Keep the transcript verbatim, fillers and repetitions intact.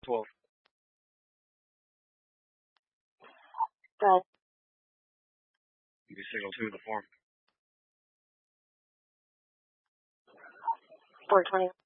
twelve. Good. You can signal two to the farm. four twenty.